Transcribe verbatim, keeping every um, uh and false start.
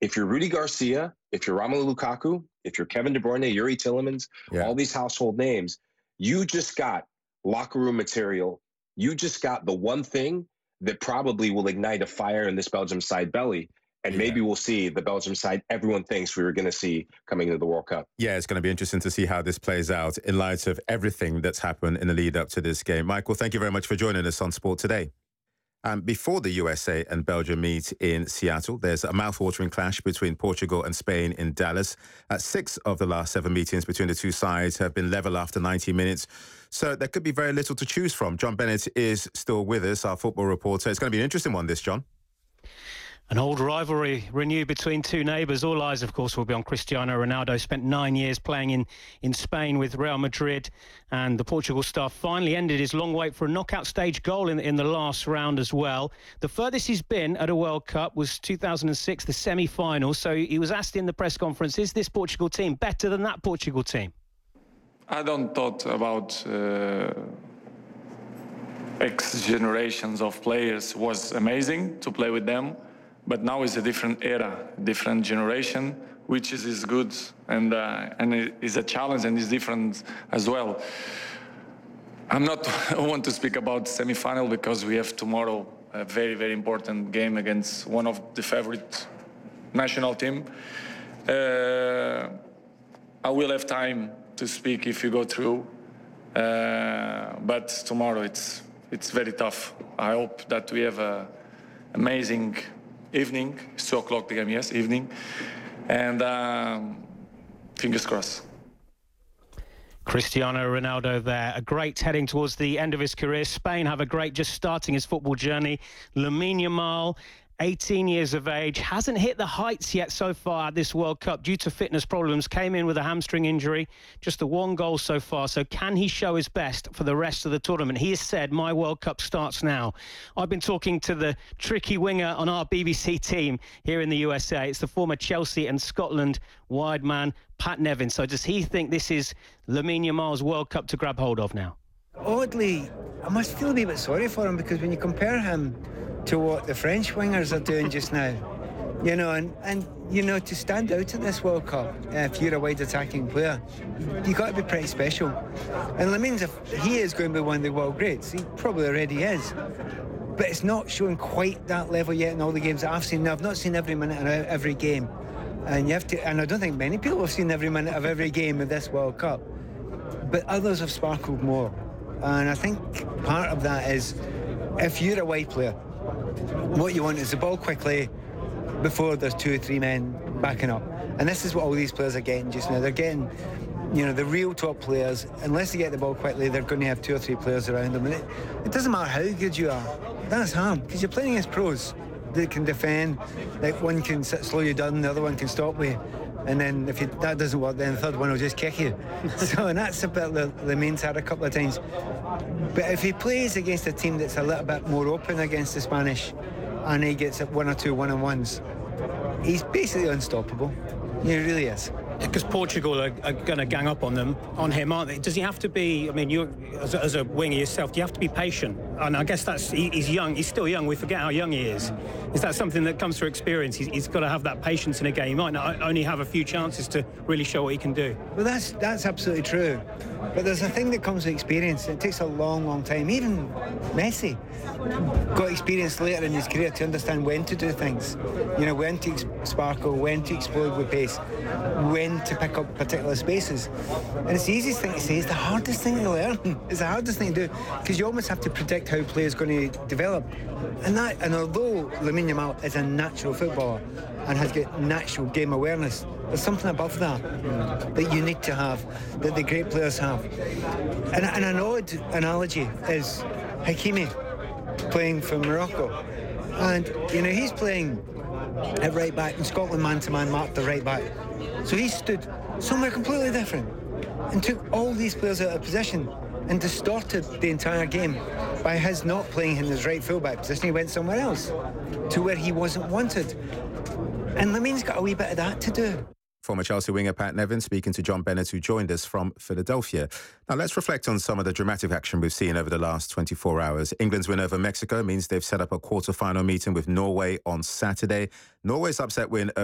if you're Rudy Garcia, if you're Romelu Lukaku, if you're Kevin De Bruyne, Yuri Tillemans, yeah. all these household names, you just got locker room material. You just got the one thing that probably will ignite a fire in this Belgium side belly. And yeah. maybe we'll see the Belgium side everyone thinks we were going to see coming into the World Cup. Yeah, it's going to be interesting to see how this plays out in light of everything that's happened in the lead up to this game. Michael, thank you very much for joining us on Sport Today. Um, before the U S A and Belgium meet in Seattle, there's a mouth-watering clash between Portugal and Spain in Dallas. Uh, six of the last seven meetings between the two sides have been level after ninety minutes. So there could be very little to choose from. John Bennett is still with us, our football reporter. It's going to be an interesting one, this, John. An old rivalry renewed between two neighbours. All eyes, of course, will be on Cristiano Ronaldo. Spent nine years playing in, in Spain with Real Madrid. And the Portugal star finally ended his long wait for a knockout stage goal in, in the last round as well. The furthest he's been at a World Cup was two thousand six, the semi-final. So he was asked in the press conference, is this Portugal team better than that Portugal team? I don't thought about uh, ex-generations of players. It was amazing to play with them. But now it's a different era, different generation, which is, is good and uh, and it is a challenge and is different as well. I'm not I want to speak about semi-final because we have tomorrow a very, very important game against one of the favorite national team. Uh, I will have time to speak if you go through, uh, but tomorrow it's it's very tough. I hope that we have a amazing evening. It's two o'clock the game, yes, evening. And um, fingers crossed. Cristiano Ronaldo there. A great heading towards the end of his career. Spain have a great just starting his football journey. Lamine Yamal, eighteen years of age, hasn't hit the heights yet so far at this World Cup due to fitness problems. Came in with a hamstring injury, just the one goal so far. So can he show his best for the rest of the tournament? He has said, my World Cup starts now. I've been talking to the tricky winger on our B B C team here in the U S A. It's the former Chelsea and Scotland wide man, Pat Nevin. So does he think this is Lamine Yamal's World Cup to grab hold of now? Oddly, I must feel a wee bit sorry for him because when you compare him to what the French wingers are doing just now, you know, and, and you know, to stand out at this World Cup, uh, if you're a wide attacking player, you've got to be pretty special. And Lamine's, if he is going to be one of the world greats, he probably already is. But it's not showing quite that level yet in all the games that I've seen. Now, I've not seen every minute of every game. And you have to, and I don't think many people have seen every minute of every game of this World Cup. But others have sparkled more. And I think part of that is, if you're a wide player, what you want is the ball quickly before there's two or three men backing up. And this is what all these players are getting just now. They're getting, you know, the real top players. Unless they get the ball quickly, they're going to have two or three players around them. And it, it doesn't matter how good you are. That's hard, because you're playing against pros that can defend. Like, one can slow you down, the other one can stop you. And then if you, that doesn't work, then the third one will just kick you. So, and that's a bit the, the main had a couple of times. But if he plays against a team that's a little bit more open against the Spanish, and he gets one or two one-on-ones, he's basically unstoppable. He really is. Because Portugal are, are going to gang up on them, on him, aren't they? Does he have to be, I mean, you as a, as a winger yourself, do you have to be patient? And I guess that's, he, he's young, he's still young, we forget how young he is. Is that something that comes through experience? He's, he's got to have that patience in a game. He might not only have a few chances to really show what he can do. Well, that's, that's absolutely true. But there's a thing that comes with experience. It takes a long, long time. Even Messi got experience later in his career to understand when to do things. You know, when to sparkle, when to explode with pace, when to pick up particular spaces. And it's the easiest thing to say, it's the hardest thing to learn. It's the hardest thing to do, because you almost have to predict how players are going to develop. And that, and although Lamine Yamal is a natural footballer and has got natural game awareness, there's something above that that you need to have, that the great players have. And, and an odd analogy is Hakimi playing for Morocco. And, you know, he's playing at right back, and Scotland man-to-man marked the right back. So he stood somewhere completely different and took all these players out of position and distorted the entire game by his not playing in his right full-back position. He went somewhere else to where he wasn't wanted. And Lamine's got a wee bit of that to do. Former Chelsea winger Pat Nevin speaking to John Bennett, who joined us from Philadelphia. Now, let's reflect on some of the dramatic action we've seen over the last twenty-four hours. England's win over Mexico means they've set up a quarter-final meeting with Norway on Saturday. Norway's upset win